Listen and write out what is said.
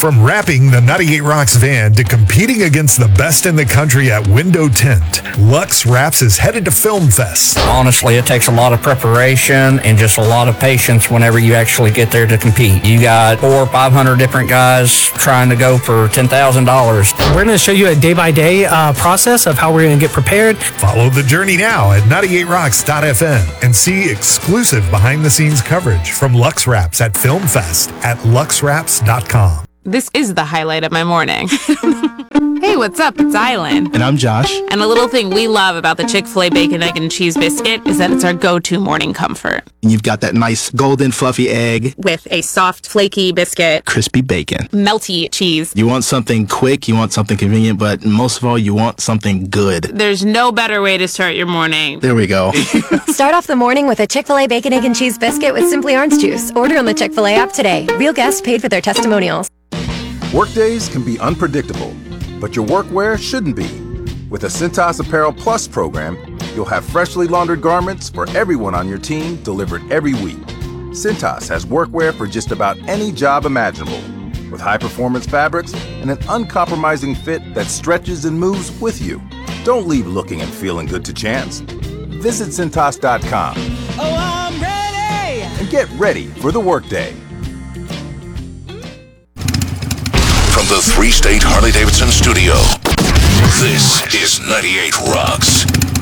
From wrapping the 98 Rocks van to competing against the best in the country at window tint, Lux Wraps is headed to Film Fest. Honestly, it takes a lot of preparation and just a lot of patience whenever you actually get there to compete. You got 400 or 500 different guys trying to go for $10,000. We're going to show you a day-by-day process of how we're going to get prepared. Follow the journey now at 98rocks.fm and see exclusive behind-the-scenes coverage from Lux Wraps at Film Fest at luxwraps.com. This is the highlight of my morning. Hey, what's up? It's Island. And I'm Josh. And a little thing we love about the Chick-fil-A Bacon, Egg, and Cheese Biscuit is that it's our go-to morning comfort. And you've got that nice golden fluffy egg. With a soft, flaky biscuit. Crispy bacon. Melty cheese. You want something quick, you want something convenient, but most of all, you want something good. There's no better way to start your morning. There we go. Start off the morning with a Chick-fil-A Bacon, Egg, and Cheese Biscuit with Simply Orange Juice. Order on the Chick-fil-A app today. Real guests paid for their testimonials. Workdays can be unpredictable, but your workwear shouldn't be. With a Cintas Apparel Plus program, you'll have freshly laundered garments for everyone on your team delivered every week. Cintas has workwear for just about any job imaginable, with high-performance fabrics and an uncompromising fit that stretches and moves with you. Don't leave looking and feeling good to chance. Visit Cintas.com. Oh, I'm ready! And get ready for the workday. From the three-state Harley-Davidson studio, this is 98 Rocks.